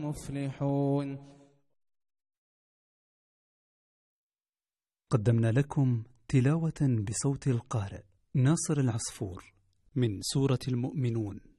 المفلحون. قدمنا لكم تلاوة بصوت القارئ ناصر العصفور من سورة المؤمنون.